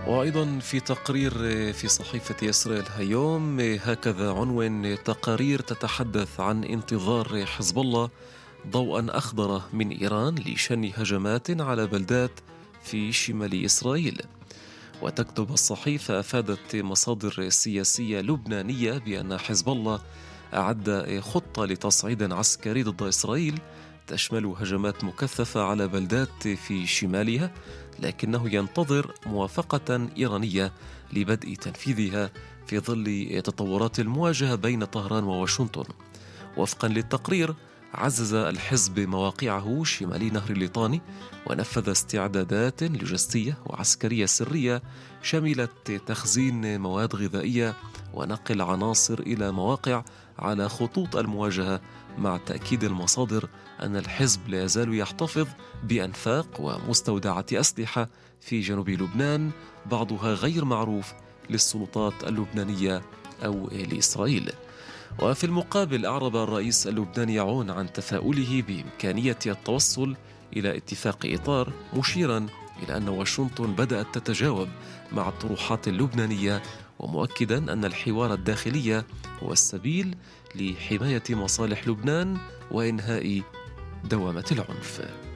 وأيضا في تقرير في صحيفة إسرائيل اليوم هكذا عنوان: تقارير تتحدث عن انتظار حزب الله ضوءا أخضر من إيران لشن هجمات على بلدات في شمال إسرائيل. وتكتب الصحيفة: أفادت مصادر سياسية لبنانية بأن حزب الله أعد خطة لتصعيد عسكري ضد إسرائيل تشمل هجمات مكثفة على بلدات في شمالها، لكنه ينتظر موافقة إيرانية لبدء تنفيذها في ظل تطورات المواجهة بين طهران وواشنطن. وفقا للتقرير، عزز الحزب مواقعه شمال نهر الليطاني ونفذ استعدادات لوجستية وعسكرية سرية شملت تخزين مواد غذائية ونقل عناصر إلى مواقع على خطوط المواجهة، مع تأكيد المصادر أن الحزب لا يزال يحتفظ بأنفاق ومستودعات أسلحة في جنوب لبنان، بعضها غير معروف للسلطات اللبنانية أو لإسرائيل. وفي المقابل، أعرب الرئيس اللبناني عون عن تفاؤله بإمكانية التوصل إلى اتفاق إطار، مشيرا إلى أن واشنطن بدأت تتجاوب مع الطروحات اللبنانية، ومؤكدا أن الحوار الداخلي هو السبيل لحماية مصالح لبنان وإنهاء دوامة العنف.